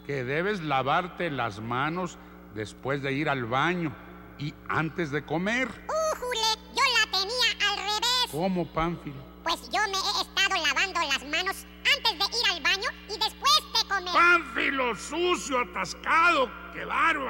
que debes lavarte las manos después de ir al baño y antes de comer. ¡Újule! Yo la tenía al revés. ¿Cómo, Pánfilo? Pues yo me he estado lavando las manos antes de ir al baño y después de comer. ¡Pánfilo, sucio, atascado! ¡Qué bárbaro!